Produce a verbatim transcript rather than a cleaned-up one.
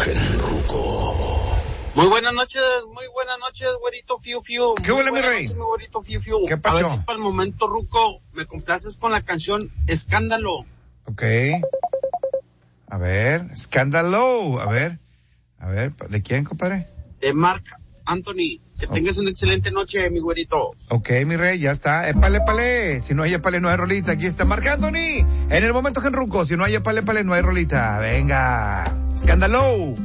Ruco. Muy buenas noches, muy buenas noches, güerito Fiu Fiu. ¿Qué huele, mi rey? Noches, mi güerito Fiu Fiu. ¿Qué pacho? A ver si para el momento, Ruco, me complaces con la canción Escándalo. Ok. A ver, Escándalo. A ver, a ver, ¿de quién, compadre? De Marc Anthony. Que okay. tengas una excelente noche, mi güerito. Ok, mi rey, ya está. Épale, épale. Si no hay épale, no hay rolita. Aquí está Marc Anthony. En el momento, Genruco. Si no hay épale, épale, no hay rolita. Venga. Escándalo.